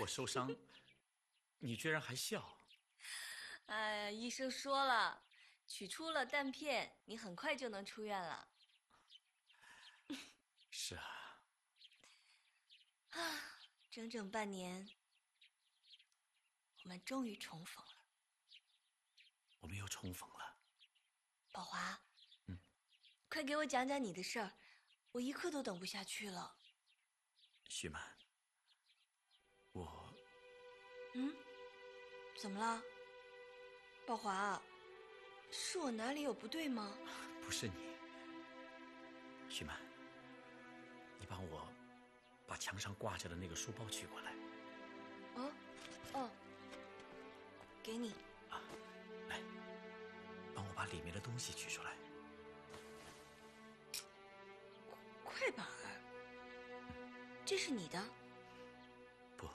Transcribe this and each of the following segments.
我受伤，你居然还笑。 哎呀，医生说了，取出了弹片，你很快就能出院了。 是啊。 整整半年，我们终于重逢了。 我们又重逢了。 宝华，快给我讲讲你的事儿，我一刻都等不下去了。 徐曼，我…… 怎么了？宝华，是我哪里有不对吗？ 不是你，徐曼，你帮我把墙上挂着的那个书包取过来。 给你。 来，帮我把里面的东西取出来。 快板儿，这是你的？ 不，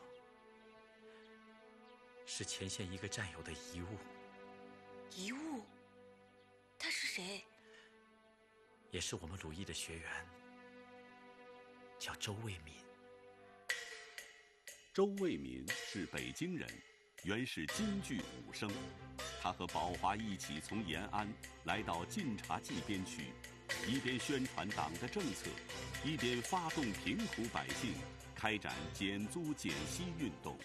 是前线一个战友的遗物。 遗物？他是谁？ 也是我们鲁艺的学员，叫周卫民。 周卫民是北京人，原是京剧武生。他和宝华一起从延安来到晋察冀边区，一边宣传党的政策，一边发动贫苦百姓开展减租减息运动。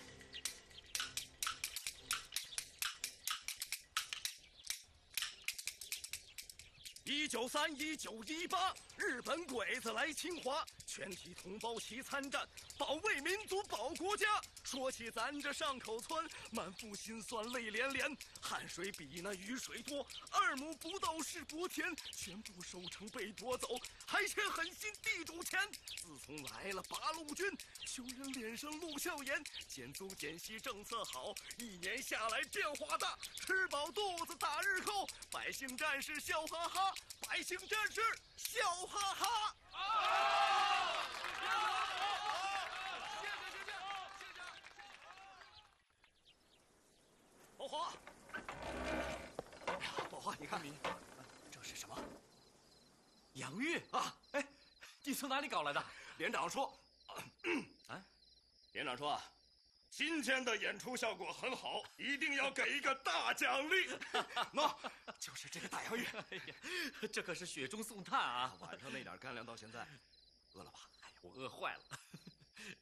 1931、1918，日本鬼子来侵华，全体同胞齐参战，保卫民族，保国家。说起咱这上口村，满腹心酸泪连连，汗水比那雨水多，2亩不到是国田，全部收成被夺走，还欠狠心地主钱。自从来了八路军，穷人脸上露笑颜，减租减息政策好，1年下来变化大，吃饱肚子打日扣，百姓战士笑哈哈，百姓战士笑哈哈。宝华，宝华，你看，这是什么？ 洋芋啊！哎，你从哪里搞来的？ 连长说，连长说啊，今天的演出效果很好，一定要给一个大奖励。喏，就是这个大洋芋。 哎呀，这可是雪中送炭啊！ 晚上那点干粮到现在，饿了吧？ 哎呀，我饿坏了。